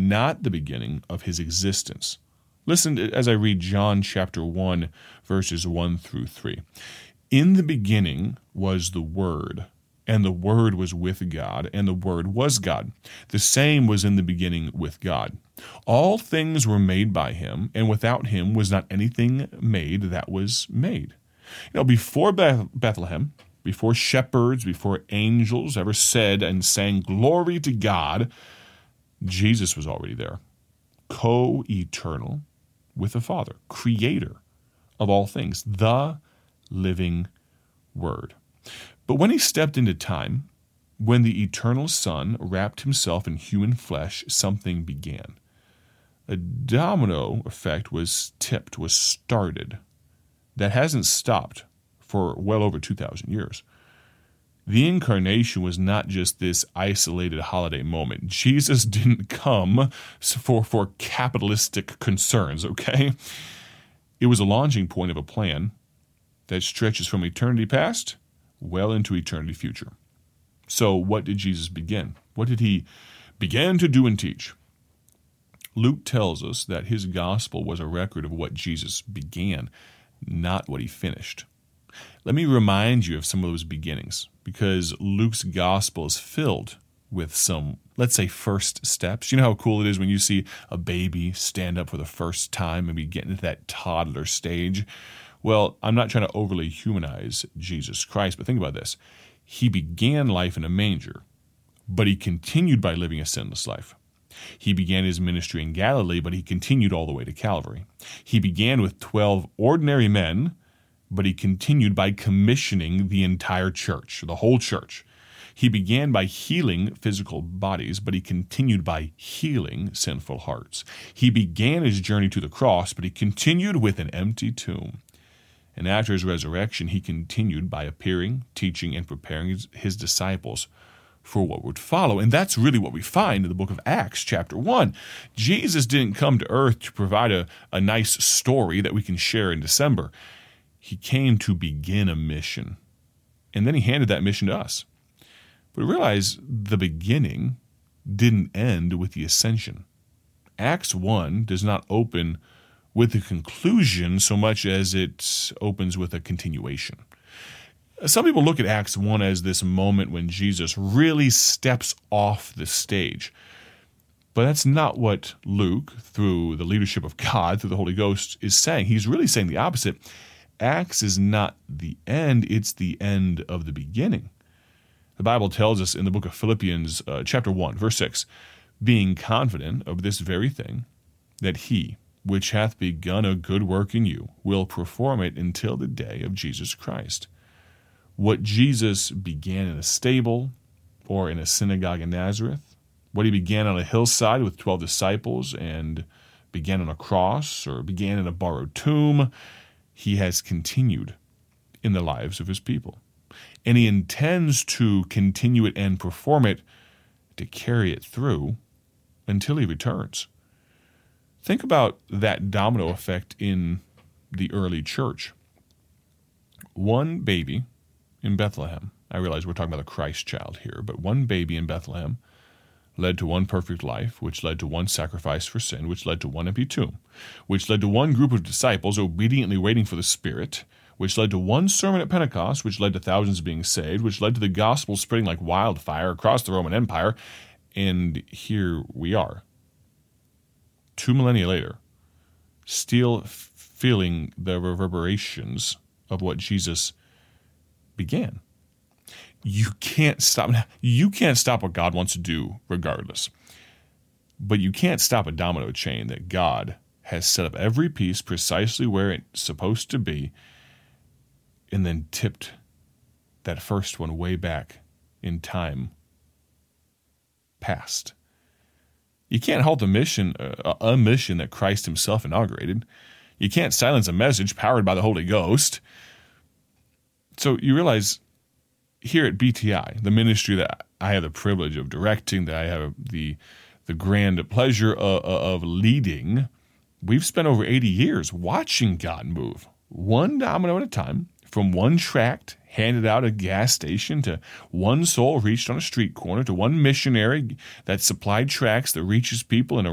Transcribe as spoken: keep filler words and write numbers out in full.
not the beginning of his existence. Listen as I read John chapter one, verses one through three. In the beginning was the Word, and the Word was with God, and the Word was God. The same was in the beginning with God. All things were made by him, and without him was not anything made that was made. You know, before Beth- Bethlehem, before shepherds, before angels ever said and sang glory to God, Jesus was already there, co-eternal with the Father, creator of all things, the living Word. But when he stepped into time, when the eternal Son wrapped himself in human flesh, something began. A domino effect was tipped, was started, that hasn't stopped for well over two thousand years. The incarnation was not just this isolated holiday moment. Jesus didn't come for, for capitalistic concerns, okay? It was a launching point of a plan that stretches from eternity past well into eternity future. So what did Jesus begin? What did he begin to do and teach? Luke tells us that his gospel was a record of what Jesus began, not what he finished. Let me remind you of some of those beginnings, because Luke's gospel is filled with some, let's say, first steps. You know how cool it is when you see a baby stand up for the first time, maybe get into that toddler stage? Well, I'm not trying to overly humanize Jesus Christ, but think about this. He began life in a manger, but he continued by living a sinless life. He began his ministry in Galilee, but he continued all the way to Calvary. He began with twelve ordinary men, but he continued by commissioning the entire church, the whole church. He began by healing physical bodies, but he continued by healing sinful hearts. He began his journey to the cross, but he continued with an empty tomb. And after his resurrection, he continued by appearing, teaching, and preparing his, his disciples for what would follow. And that's really what we find in the book of Acts, chapter one. Jesus didn't come to earth to provide a, a nice story that we can share in December. He came to begin a mission, and then he handed that mission to us. But realize the beginning didn't end with the ascension. Acts one does not open with a conclusion so much as it opens with a continuation. Some people look at Acts one as this moment when Jesus really steps off the stage. But that's not what Luke, through the leadership of God, through the Holy Ghost, is saying. He's really saying the opposite. Acts is not the end, it's the end of the beginning. The Bible tells us in the book of Philippians, uh, chapter one, verse six, being confident of this very thing, that he, which hath begun a good work in you, will perform it until the day of Jesus Christ. What Jesus began in a stable or in a synagogue in Nazareth, what he began on a hillside with twelve disciples and began on a cross or began in a borrowed tomb, he has continued in the lives of his people. And he intends to continue it and perform it, to carry it through until he returns. Think about that domino effect in the early church. One baby in Bethlehem, I realize we're talking about the Christ child here, but one baby in Bethlehem led to one perfect life, which led to one sacrifice for sin, which led to one empty tomb, which led to one group of disciples obediently waiting for the Spirit, which led to one sermon at Pentecost, which led to thousands being saved, which led to the gospel spreading like wildfire across the Roman Empire, and here we are, two millennia later, still f- feeling the reverberations of what Jesus began. You can't stop. You can't stop what God wants to do regardless. But you can't stop a domino chain that God has set up every piece precisely where it's supposed to be and then tipped that first one way back in time past. You can't halt a mission, a, a mission that Christ himself inaugurated. You can't silence a message powered by the Holy Ghost. So you realize here at B T I, the ministry that I have the privilege of directing, that I have the the grand pleasure of, of leading, we've spent over eighty years watching God move, one domino at a time, from one tract handed out at a gas station to one soul reached on a street corner to one missionary that supplied tracts that reaches people in a